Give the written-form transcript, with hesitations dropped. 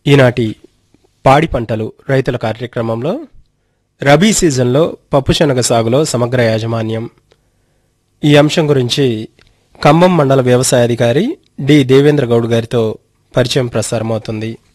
ఈనాటి పాడి పంటలు రైతుల కార్యక్రమంలో రబీ సీజన్లో పప్పుశనగ సాగులో సమగ్ర యాజమాన్యం ఈ అంశం గురించి ఖమ్మం మండల వ్యవసాయాధికారి డి దేవేంద్ర గౌడ్ గారితో పరిచయం ప్రసారమవుతుంది.